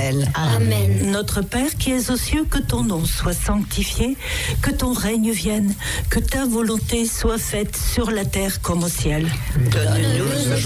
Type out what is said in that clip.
éternel. Amen. Notre Père qui es aux cieux, que ton nom soit sanctifié, que ton règne vienne, que ta volonté soit faite sur la terre comme au ciel. Donne-nous